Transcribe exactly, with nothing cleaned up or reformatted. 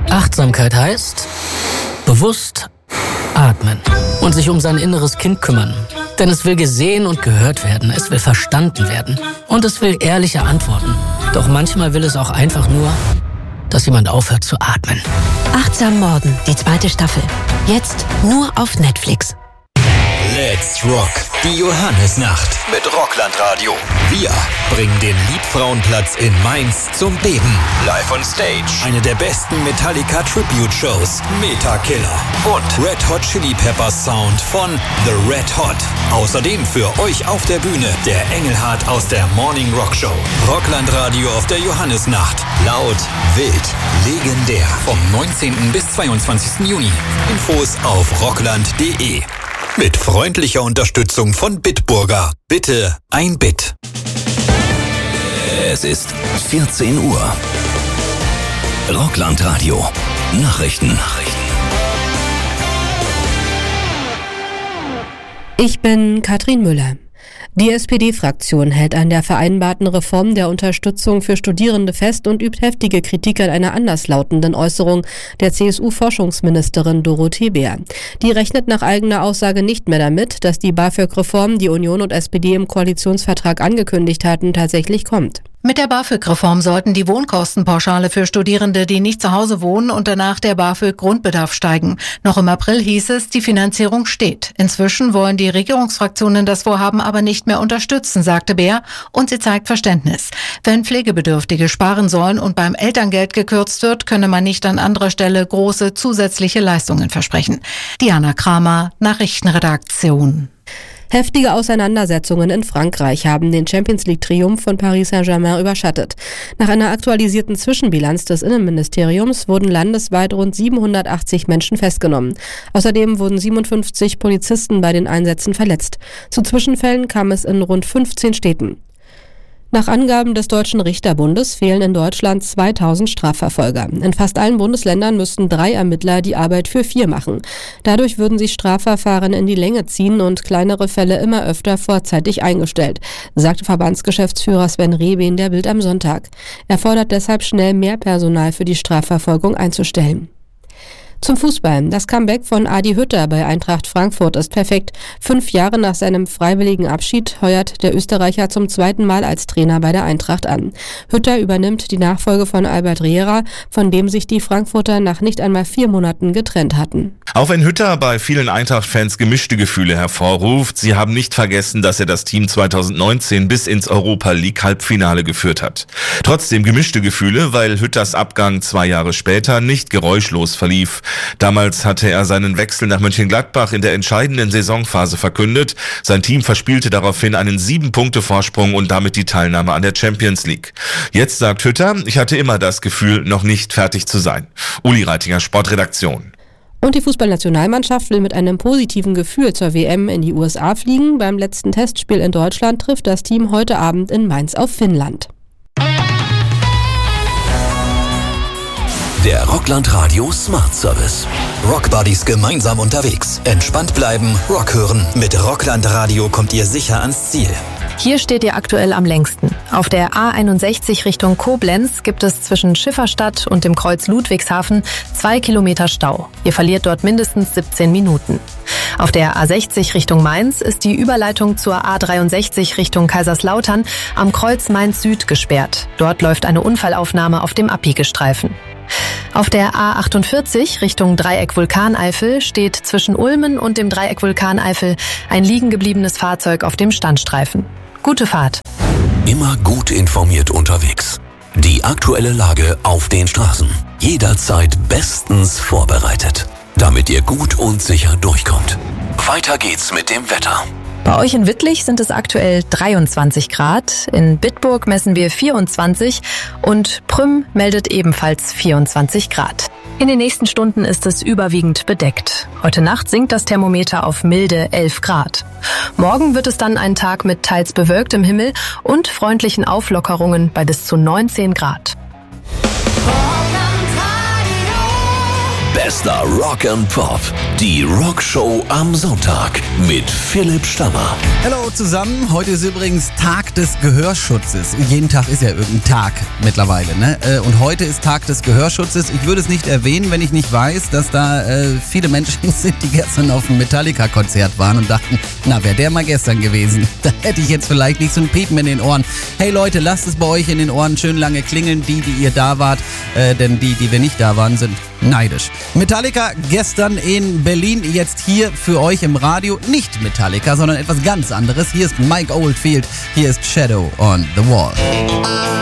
Achtsamkeit heißt bewusst atmen und sich um sein inneres Kind kümmern. Denn es will gesehen und gehört werden, es will verstanden werden und es will ehrliche Antworten. Doch manchmal will es auch einfach nur, dass jemand aufhört zu atmen. Achtsam Morden, die zweite Staffel. Jetzt nur auf Netflix. Let's Rock, die Johannesnacht mit Rocklandradio. Wir bringen den Liebfrauenplatz in Mainz zum Beben. Live on Stage. Eine der besten Metallica Tribute Shows, Meta Killer. Und Red Hot Chili Peppers Sound von The Red Hot. Außerdem für euch auf der Bühne der Engelhardt aus der Morning Rock Show. Rocklandradio auf der Johannesnacht. Laut, wild, legendär. Vom neunzehnten bis zweiundzwanzigsten Juni. Infos auf rockland punkt de. Mit freundlicher Unterstützung von Bitburger. Bitte ein Bit. Es ist vierzehn Uhr. Rocklandradio. Nachrichten. Nachrichten. Ich bin Katrin Müller. Die S P D-Fraktion hält an der vereinbarten Reform der Unterstützung für Studierende fest und übt heftige Kritik an einer anderslautenden Äußerung der C S U-Forschungsministerin Dorothee Bär. Die rechnet nach eigener Aussage nicht mehr damit, dass die BAföG-Reform, die Union und S P D im Koalitionsvertrag angekündigt hatten, tatsächlich kommt. Mit der BAföG-Reform sollten die Wohnkostenpauschale für Studierende, die nicht zu Hause wohnen und danach der BAföG-Grundbedarf steigen. Noch im April hieß es, die Finanzierung steht. Inzwischen wollen die Regierungsfraktionen das Vorhaben aber nicht mehr unterstützen, sagte Bär, und sie zeigt Verständnis. Wenn Pflegebedürftige sparen sollen und beim Elterngeld gekürzt wird, könne man nicht an anderer Stelle große zusätzliche Leistungen versprechen. Diana Kramer, Nachrichtenredaktion. Heftige Auseinandersetzungen in Frankreich haben den Champions-League-Triumph von Paris Saint-Germain überschattet. Nach einer aktualisierten Zwischenbilanz des Innenministeriums wurden landesweit rund siebenhundertachtzig Menschen festgenommen. Außerdem wurden siebenundfünfzig Polizisten bei den Einsätzen verletzt. Zu Zwischenfällen kam es in rund fünfzehn Städten. Nach Angaben des Deutschen Richterbundes fehlen in Deutschland zweitausend Strafverfolger. In fast allen Bundesländern müssten drei Ermittler die Arbeit für vier machen. Dadurch würden sich Strafverfahren in die Länge ziehen und kleinere Fälle immer öfter vorzeitig eingestellt, sagte Verbandsgeschäftsführer Sven Rehbe in der Bild am Sonntag. Er fordert deshalb schnell mehr Personal für die Strafverfolgung einzustellen. Zum Fußball. Das Comeback von Adi Hütter bei Eintracht Frankfurt ist perfekt. Fünf Jahre nach seinem freiwilligen Abschied heuert der Österreicher zum zweiten Mal als Trainer bei der Eintracht an. Hütter übernimmt die Nachfolge von Albert Riera, von dem sich die Frankfurter nach nicht einmal vier Monaten getrennt hatten. Auch wenn Hütter bei vielen Eintracht-Fans gemischte Gefühle hervorruft, sie haben nicht vergessen, dass er das Team zweitausendneunzehn bis ins Europa-League-Halbfinale geführt hat. Trotzdem gemischte Gefühle, weil Hütters Abgang zwei Jahre später nicht geräuschlos verlief. Damals hatte er seinen Wechsel nach Mönchengladbach in der entscheidenden Saisonphase verkündet. Sein Team verspielte daraufhin einen sieben-Punkte-Vorsprung und damit die Teilnahme an der Champions League. Jetzt sagt Hütter, ich hatte immer das Gefühl, noch nicht fertig zu sein. Uli Reitinger, Sportredaktion. Und die Fußballnationalmannschaft will mit einem positiven Gefühl zur W M in die U S A fliegen. Beim letzten Testspiel in Deutschland trifft das Team heute Abend in Mainz auf Finnland. Der Rocklandradio Smart Service. Rockbuddies gemeinsam unterwegs. Entspannt bleiben, Rock hören. Mit Rocklandradio kommt ihr sicher ans Ziel. Hier steht ihr aktuell am längsten. Auf der A einundsechzig Richtung Koblenz gibt es zwischen Schifferstadt und dem Kreuz Ludwigshafen zwei Kilometer Stau. Ihr verliert dort mindestens siebzehn Minuten. Auf der A sechzig Richtung Mainz ist die Überleitung zur A dreiundsechzig Richtung Kaiserslautern am Kreuz Mainz Süd gesperrt. Dort läuft eine Unfallaufnahme auf dem Abbiegestreifen. Auf der A achtundvierzig Richtung Dreieck Vulkaneifel steht zwischen Ulmen und dem Dreieck Vulkaneifel ein liegen gebliebenes Fahrzeug auf dem Standstreifen. Gute Fahrt. Immer gut informiert unterwegs. Die aktuelle Lage auf den Straßen. Jederzeit bestens vorbereitet, damit ihr gut und sicher durchkommt. Weiter geht's mit dem Wetter. Bei euch in Wittlich sind es aktuell dreiundzwanzig Grad, in Bitburg messen wir vierundzwanzig und Prüm meldet ebenfalls vierundzwanzig Grad. In den nächsten Stunden ist es überwiegend bedeckt. Heute Nacht sinkt das Thermometer auf milde elf Grad. Morgen wird es dann ein Tag mit teils bewölktem Himmel und freundlichen Auflockerungen bei bis zu neunzehn Grad. Bester Rock and Pop. Die Rockshow am Sonntag mit Philipp Stammer. Hallo zusammen, heute ist übrigens Tag des Gehörschutzes. Jeden Tag ist ja irgendein Tag mittlerweile, ne? Und heute ist Tag des Gehörschutzes. Ich würde es nicht erwähnen, wenn ich nicht weiß, dass da äh, viele Menschen sind, die gestern auf einem Metallica-Konzert waren und dachten, na, wäre der mal gestern gewesen. Da hätte ich jetzt vielleicht nicht so ein Piepen in den Ohren. Hey Leute, lasst es bei euch in den Ohren schön lange klingeln, die, die ihr da wart, äh, denn die, die wir nicht da waren, sind neidisch. Metallica gestern in Berlin, jetzt hier für euch im Radio. Nicht Metallica, sondern etwas ganz anderes. Hier ist Mike Oldfield, hier ist Shadow on the Wall.